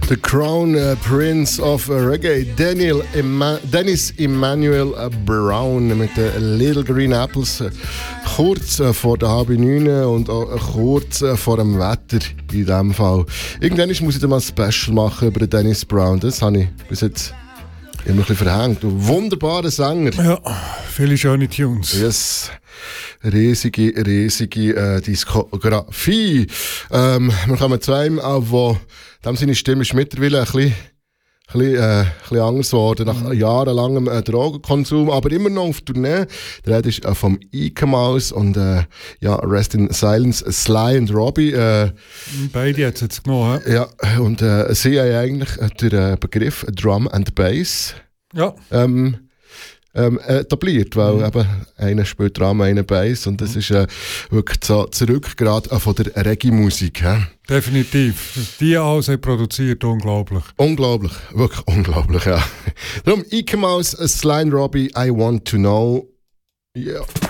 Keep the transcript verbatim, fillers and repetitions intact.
The Crown uh, Prince of Reggae, Daniel Emma- Dennis Emmanuel Brown mit den Little Green Apples. Kurz äh, vor der halben neun und auch kurz äh, vor dem Wetter in diesem Fall. Irgendwann muss ich dann mal ein Special machen über den Dennis Brown. Das habe ich bis jetzt immer ein bisschen verhängt. Ein wunderbarer Sänger. Ja, viele schöne Tunes. Yes. Riesige, riesige äh, Diskografie. Ähm, wir kommen zu einem, wo dem seine Stimme ist mittlerweile ein bisschen, ein bisschen, äh, ein bisschen anders geworden, nach mhm. jahrelangem äh, Drogenkonsum, aber immer noch auf Tournee. Der Rede ist äh, vom Ike Mouse und äh, ja, Rest in Silence, Sly und Robbie. Äh, Beide hat es jetzt genommen. Ja, und äh, sie haben eigentlich äh, den äh, Begriff Drum and Bass ja. ähm, Ähm, etabliert, weil mhm. eben einer spielt Drum, einer Bass und das mhm. ist äh, wirklich so zurück gerade äh, von der Reggae-Musik. He? Definitiv. Die alles haben produziert, unglaublich. Unglaublich, wirklich unglaublich, ja. Darum Ike Mouse, Sly and Robbie, I Want to Know. Ja. Yeah.